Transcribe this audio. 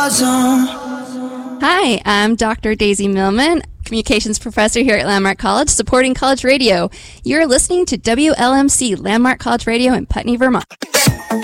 Hi, I'm Dr. Daisy Millman, Communications Professor here at Landmark College, supporting college radio. You're listening to WLMC, Landmark College Radio in Putney, Vermont.